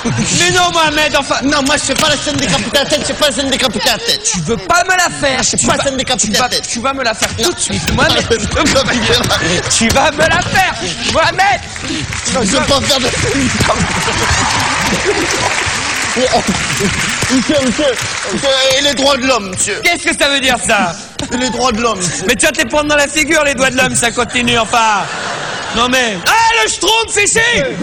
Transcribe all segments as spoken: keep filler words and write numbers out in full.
Mais non, Mohamed, enfin... Non, moi, je fais pas la scène décapitée à la tête, je fais pas la scène décapitée à la tête. Tu veux pas me la faire. Je fais Tu pas vas- la scène décapitée tu à la vas- tête. Tu vas me la faire tout de suite, Mohamed. Je Tu vas me la faire, Mohamed. veux pas faire de scène Monsieur, monsieur, monsieur, et les droits de l'homme, monsieur. Qu'est-ce que ça veut dire, ça? Et les droits de l'homme, monsieur. Mais tu vas te les prendre dans la figure, les doigts de l'homme, ça continue, enfin. Non, mais... Ah, le schtroumpf ici.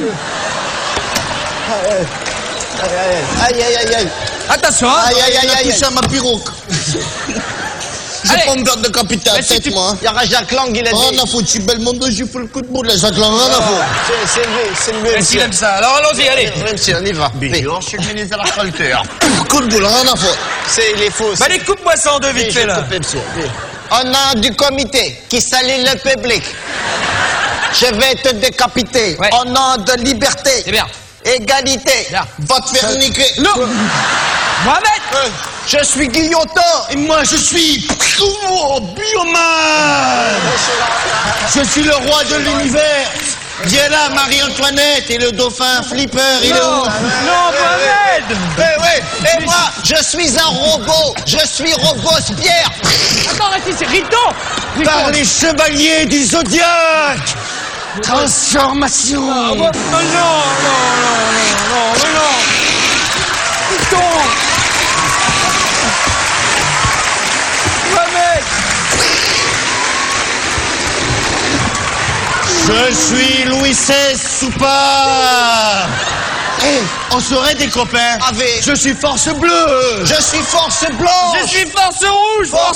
Aïe, aïe, aïe, aïe. Attention, hein. Aïe, aïe, aïe, aïe, aïe, touché à ma pirogue. Je vais Allez. pas me faire décapiter à la Mais si tête, tu- moi. Il y aura Jacques Lang, il a dit. Rien à foutre, je suis belle monde, je fous le coup de bout de la Jacques Lang, rien à foutre. C'est c'est mieux, c'est mieux. Est-ce qu'il monsieur. aime ça? Alors, allons-y, allez. Oui, monsieur, on y va. Bonjour, je suis le ministre de la Culture. Coup de boule, rien à foutre. C'est les faux. Bah, allez, coupe-moi ça en deux, vite fait, là. On a du comité qui salue le public. Je vais te décapiter. Ouais. Au nom de liberté, C'est bien. égalité. Bien. Va te faire niquer. Non. Mohamed. Euh, Je suis Guillotin. Et moi, je suis... Oh, Bioman. Je suis le roi de l'univers. Viens là, Marie-Antoinette et le dauphin Flipper, il est Non, où? non, Mohamed. Eh ouais, et moi, je suis un robot. Je suis Robespierre. Attends, reste ici, Rito. Par les chevaliers du Zodiaque. Transformation. Oh, non, non, non, non, non, non, non. Rito. Mohamed. Je suis Louis seize Soupa. Eh, on serait des copains. Avec- Je suis force bleue. Je suis force blanche. Je suis force rouge, force